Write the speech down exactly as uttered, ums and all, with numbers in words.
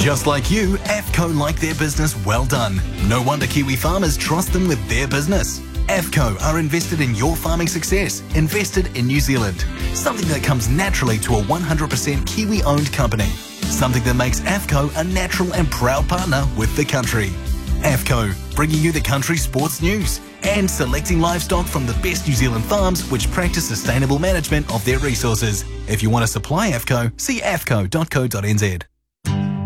Just like you, AFCO like their business well done. No wonder Kiwi farmers trust them with their business. AFCO are invested in your farming success, invested in New Zealand. Something that comes naturally to a one hundred percent Kiwi-owned company. Something that makes AFCO a natural and proud partner with the country. AFCO, bringing you the country's sports news and selecting livestock from the best New Zealand farms which practice sustainable management of their resources. If you want to supply AFCO, see A F C O dot co dot N Z.